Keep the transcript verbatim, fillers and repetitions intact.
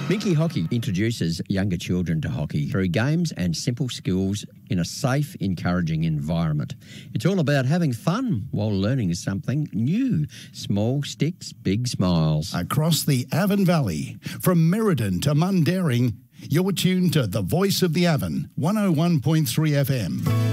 Minky Hockey introduces younger children to hockey through games and simple skills in a safe, encouraging environment. It's all about having fun while learning something new. Small sticks, big smiles. Across the Avon Valley, from Merredin to Mundaring, you're tuned to the voice of the Avon, one oh one point three F M.